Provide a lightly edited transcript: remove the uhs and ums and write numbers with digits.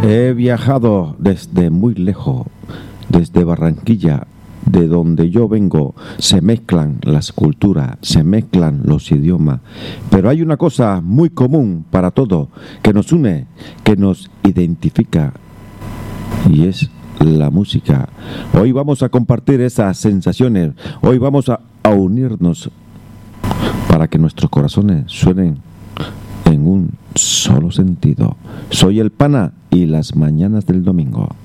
He viajado desde muy lejos, desde Barranquilla, de donde yo vengo. Se mezclan las culturas, se mezclan los idiomas, pero hay una cosa muy común para todos, que nos une, que nos identifica, y es la música. Hoy vamos a compartir esas sensaciones, hoy vamos a unirnos para que nuestros corazones suenen en un solo sentido. Soy el Pana y las mañanas del domingo.